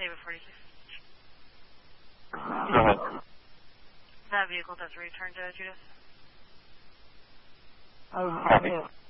David 46. Go ahead. That vehicle does return to Judith. Oh,